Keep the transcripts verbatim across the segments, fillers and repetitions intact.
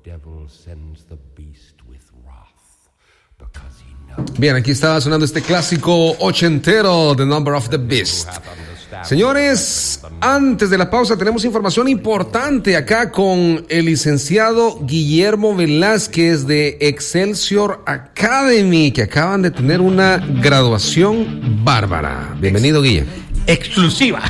Bien, aquí estaba sonando este clásico ochentero, The Number of the Beast. Señores, antes de la pausa tenemos información importante acá con el licenciado Guillermo Velázquez de Excelsior Academy, que acaban de tener una graduación bárbara. Bienvenido, Guille. Exclusiva.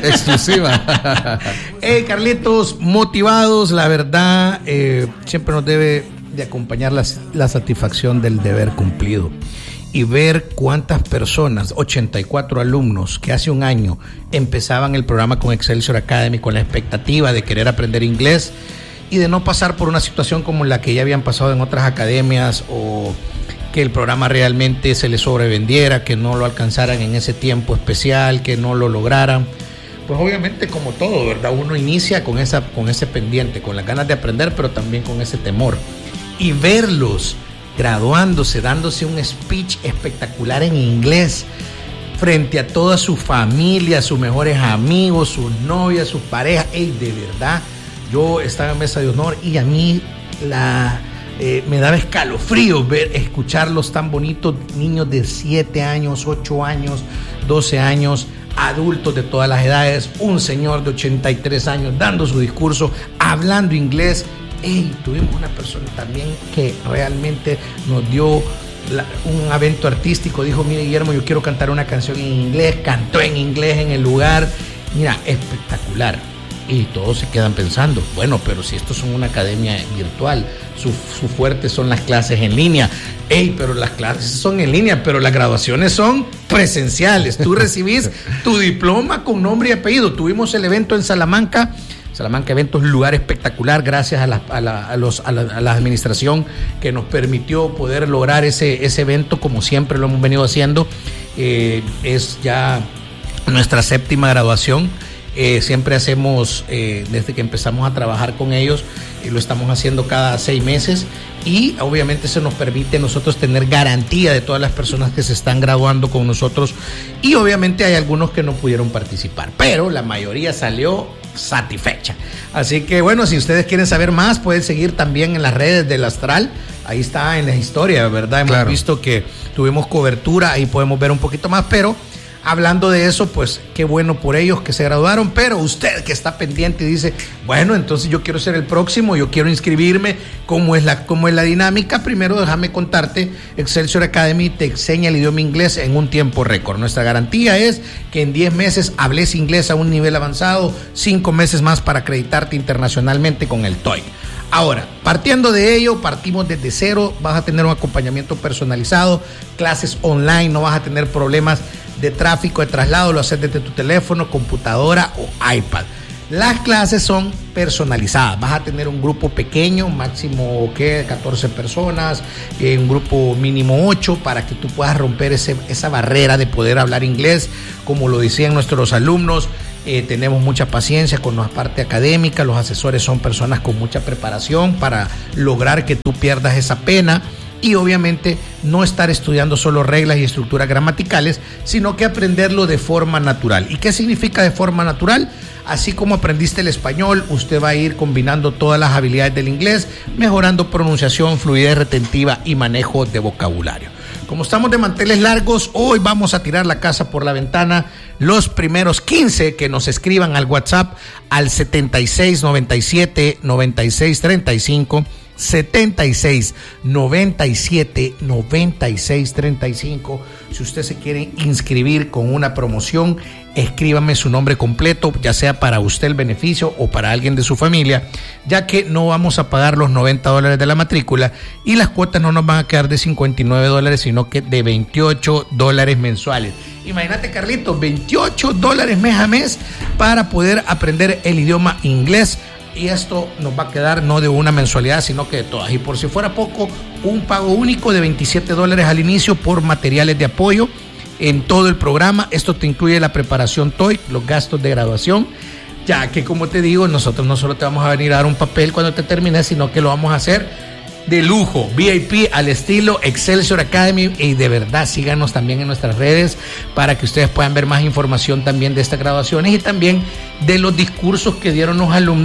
Exclusiva. Hey, Carlitos, motivados, la verdad, eh, siempre nos debe de acompañar la, la satisfacción del deber cumplido. Y ver cuántas personas, ochenta y cuatro alumnos que hace un año empezaban el programa con Excelsior Academy con la expectativa de querer aprender inglés y de no pasar por una situación como la que ya habían pasado en otras academias, o que el programa realmente se les sobrevendiera, que no lo alcanzaran en ese tiempo especial, que no lo lograran. Pues obviamente, como todo, ¿verdad? Uno inicia con esa, con ese pendiente, con las ganas de aprender, pero también con ese temor. Y verlos graduándose, dándose un speech espectacular en inglés frente a toda su familia, sus mejores amigos, sus novias, sus parejas. Ey, de verdad, yo estaba en mesa de honor y a mí la, eh, me daba escalofrío ver, escucharlos tan bonitos, niños de siete años, ocho años, doce años, adultos de todas las edades, un señor de ochenta y tres años dando su discurso, hablando inglés. Hey, tuvimos una persona también que realmente nos dio la, un evento artístico. Dijo: mire, Guillermo, yo quiero cantar una canción en inglés. Cantó en inglés en el lugar. Mira, espectacular. Y todos se quedan pensando, bueno, pero si esto es una academia virtual, su, su fuerte son las clases en línea. Hey, pero las clases son en línea, pero las graduaciones son presenciales. Tú recibís tu diploma con nombre y apellido. Tuvimos el evento en Salamanca. Salamanca Eventos, lugar espectacular, gracias a la, a la, a los, a la, a la administración que nos permitió poder lograr ese, ese evento, como siempre lo hemos venido haciendo. Eh, es ya nuestra séptima graduación. Eh, siempre hacemos, eh, desde que empezamos a trabajar con ellos, eh, lo estamos haciendo cada seis meses y obviamente eso nos permite a nosotros tener garantía de todas las personas que se están graduando con nosotros, y obviamente hay algunos que no pudieron participar, pero la mayoría salió satisfecha. Así que bueno, si ustedes quieren saber más, pueden seguir también en las redes del Astral. Ahí está en la historia, ¿verdad? Hemos claro. visto que tuvimos cobertura, ahí podemos ver un poquito más, pero hablando de eso, pues qué bueno por ellos que se graduaron, pero usted que está pendiente y dice, bueno, entonces yo quiero ser el próximo, yo quiero inscribirme, ¿cómo es la, cómo es la dinámica? Primero déjame contarte, Excelsior Academy te enseña el idioma inglés en un tiempo récord. Nuestra garantía es que en diez meses hables inglés a un nivel avanzado, cinco meses más para acreditarte internacionalmente con el TOEIC. Ahora, partiendo de ello, partimos desde cero, vas a tener un acompañamiento personalizado, clases online, no vas a tener problemas de tráfico, de traslado, lo haces desde tu teléfono, computadora o iPad. Las clases son personalizadas, vas a tener un grupo pequeño, máximo ¿qué? catorce personas, eh, un grupo mínimo ocho, para que tú puedas romper ese, esa barrera de poder hablar inglés, como lo decían nuestros alumnos. Eh, tenemos mucha paciencia con la parte académica, los asesores son personas con mucha preparación para lograr que tú pierdas esa pena y obviamente no estar estudiando solo reglas y estructuras gramaticales, sino que aprenderlo de forma natural. ¿Y qué significa de forma natural? Así como aprendiste el español, usted va a ir combinando todas las habilidades del inglés, mejorando pronunciación, fluidez retentiva y manejo de vocabulario. Como estamos de manteles largos, hoy vamos a tirar la casa por la ventana. Los primeros quince que nos escriban al WhatsApp al setenta y seis noventa y siete noventa y seis treinta y cinco, setenta y seis noventa y siete noventa y seis treinta y cinco. Si usted se quiere inscribir con una promoción, escríbame su nombre completo, ya sea para usted el beneficio o para alguien de su familia, ya que no vamos a pagar los noventa dólares de la matrícula y las cuotas no nos van a quedar de cincuenta y nueve dólares, sino que de veintiocho dólares mensuales. Imagínate, Carlitos, veintiocho dólares mes a mes para poder aprender el idioma inglés. Y esto nos va a quedar no de una mensualidad, sino que de todas. Y por si fuera poco, un pago único de veintisiete dólares al inicio por materiales de apoyo en todo el programa. Esto te incluye la preparación TOEIC, los gastos de graduación, ya que, como te digo, nosotros no solo te vamos a venir a dar un papel cuando te termines, sino que lo vamos a hacer de lujo, V I P al estilo Excelsior Academy. Y de verdad síganos también en nuestras redes para que ustedes puedan ver más información también de estas graduaciones y también de los discursos que dieron los alumnos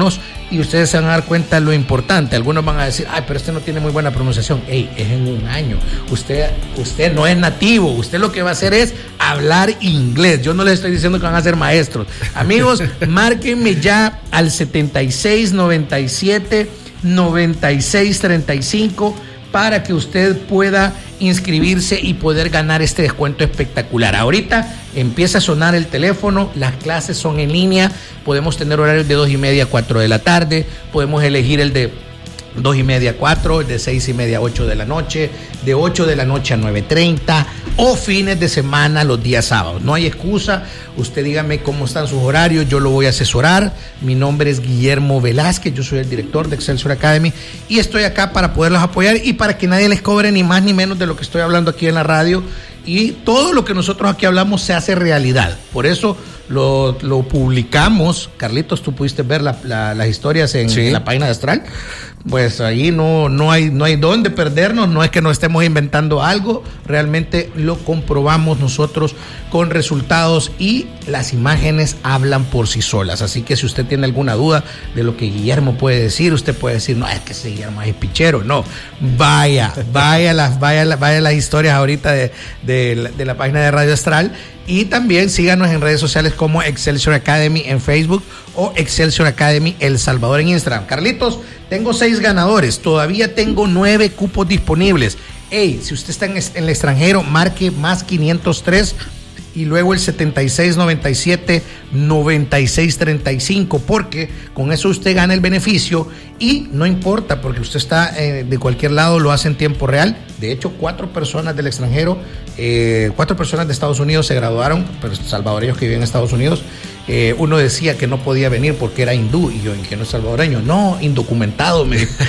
y ustedes se van a dar cuenta de lo importante. Algunos van a decir, ay, pero este no tiene muy buena pronunciación. Ey, es en un año. Usted, usted no es nativo. Usted lo que va a hacer es hablar inglés. Yo no les estoy diciendo que van a ser maestros. Amigos, márquenme ya al setenta y seis noventa y siete noventa y seis treinta y cinco para que usted pueda inscribirse y poder ganar este descuento espectacular. Ahorita empieza a sonar el teléfono, las clases son en línea, podemos tener horarios de dos y media a cuatro de la tarde, podemos elegir el de dos y media a cuatro, de seis y media a ocho de la noche, de ocho de la noche a nueve treinta o fines de semana los días sábados. No hay excusa, usted dígame cómo están sus horarios, yo lo voy a asesorar. Mi nombre es Guillermo Velázquez, yo soy el director de Excelsior Academy y estoy acá para poderlos apoyar y para que nadie les cobre ni más ni menos de lo que estoy hablando aquí en la radio, y todo lo que nosotros aquí hablamos se hace realidad. Por eso lo, lo publicamos. Carlitos, tú pudiste ver la, la, las historias en, sí. en la página de Astral. Pues ahí no, no hay, no hay dónde perdernos, no es que nos estemos inventando algo, realmente lo comprobamos nosotros con resultados y las imágenes hablan por sí solas. Así que si usted tiene alguna duda de lo que Guillermo puede decir, usted puede decir, no, es que ese Guillermo es pichero. No, vaya, vaya las, vaya, vaya las historias ahorita de, de, de la página de Radio Astral. Y también síganos en redes sociales como Excelsior Academy en Facebook o Excelsior Academy El Salvador en Instagram. Carlitos, tengo seis ganadores, todavía tengo nueve cupos disponibles. Hey, si usted está en, en el extranjero, marque más quinientos tres y luego el setenta y seis noventa y siete noventa y seis treinta y cinco, porque con eso usted gana el beneficio y no importa, porque usted está eh, de cualquier lado, lo hace en tiempo real. De hecho, cuatro personas del extranjero, eh, cuatro personas de Estados Unidos se graduaron, pero salvadoreños que viven en Estados Unidos. Eh, uno decía que no podía venir porque era hindú, y yo, ¿en qué no es salvadoreño? No, indocumentado, me dijo.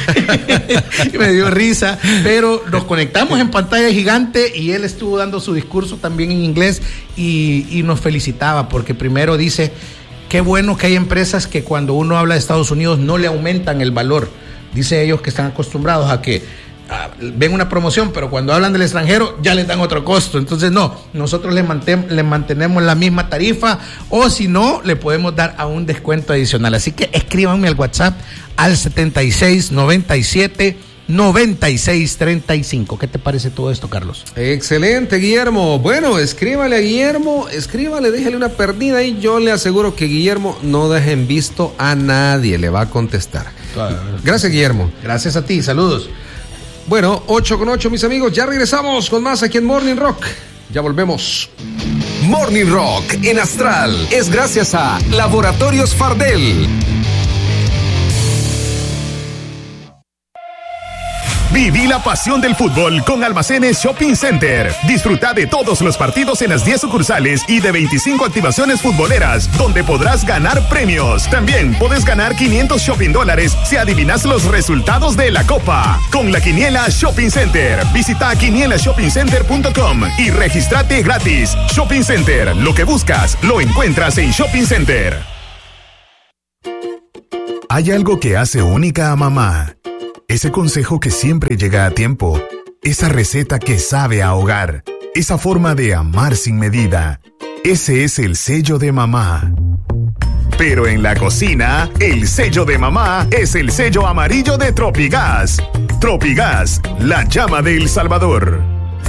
Me dio risa, pero nos conectamos en pantalla gigante y él estuvo dando su discurso también en inglés y, y nos felicitaba, porque primero dice, qué bueno que hay empresas que cuando uno habla de Estados Unidos no le aumentan el valor. Dice ellos que están acostumbrados a que ven una promoción, pero cuando hablan del extranjero ya les dan otro costo. Entonces no, nosotros les, mantem- les mantenemos la misma tarifa, o si no, le podemos dar a un descuento adicional. Así que escríbanme al WhatsApp al setenta y seis noventa y siete noventa y seis treinta y cinco. ¿Qué te parece todo esto, Carlos? Excelente, Guillermo. Bueno, escríbale a Guillermo, escríbale, déjale una perdida y yo le aseguro que Guillermo no deja en visto a nadie, le va a contestar. Claro. Gracias, Guillermo. Gracias a ti, saludos. Bueno, ocho con ocho, mis amigos, ya regresamos con más aquí en Morning Rock. Ya volvemos. Morning Rock en Astral es gracias a Laboratorios Fardel. Viví la pasión del fútbol con Almacenes Shopping Center. Disfruta de todos los partidos en las diez sucursales y de veinticinco activaciones futboleras, donde podrás ganar premios. También puedes ganar quinientos shopping dólares si adivinas los resultados de la Copa. Con la Quiniela Shopping Center. Visita quiniela shopping center punto com y regístrate gratis. Shopping Center, lo que buscas, lo encuentras en Shopping Center. Hay algo que hace única a mamá. Ese consejo que siempre llega a tiempo, esa receta que sabe a hogar, esa forma de amar sin medida. Ese es el sello de mamá. Pero en la cocina, el sello de mamá es el sello amarillo de Tropigas. Tropigas, la llama de El Salvador.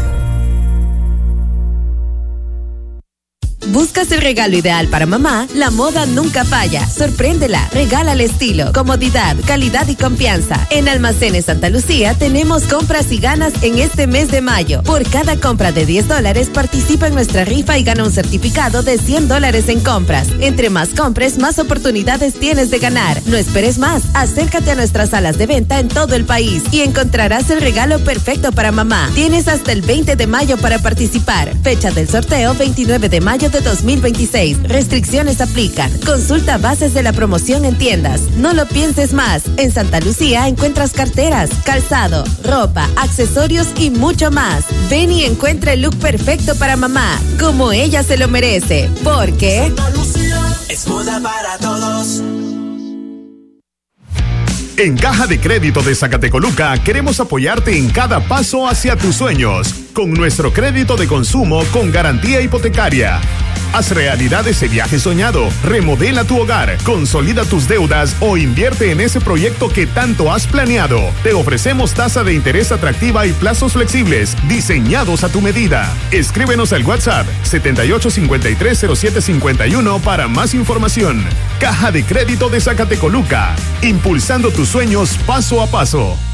¿Buscas el regalo ideal para mamá? La moda nunca falla. Sorpréndela, regálale estilo, comodidad, calidad y confianza. En Almacenes Santa Lucía tenemos compras y ganas en este mes de mayo. Por cada compra de diez dólares participa en nuestra rifa y gana un certificado de cien dólares en compras. Entre más compres, más oportunidades tienes de ganar. No esperes más. Acércate a nuestras salas de venta en todo el país y encontrarás el regalo perfecto para mamá. Tienes hasta el veinte de mayo para participar. Fecha del sorteo veintinueve de mayo de dos mil veintiséis. Restricciones aplican. Consulta bases de la promoción en tiendas. No lo pienses más. En Santa Lucía encuentras carteras, calzado, ropa, accesorios y mucho más. Ven y encuentra el look perfecto para mamá, como ella se lo merece. Porque Santa Lucía es moda para todos. En Caja de Crédito de Zacatecoluca queremos apoyarte en cada paso hacia tus sueños con nuestro crédito de consumo con garantía hipotecaria. Haz realidad ese viaje soñado, remodela tu hogar, consolida tus deudas o invierte en ese proyecto que tanto has planeado. Te ofrecemos tasa de interés atractiva y plazos flexibles, diseñados a tu medida. Escríbenos al WhatsApp setenta y ocho cincuenta y tres cero siete cincuenta y uno para más información. Caja de Crédito de Zacatecoluca, impulsando tus sueños paso a paso.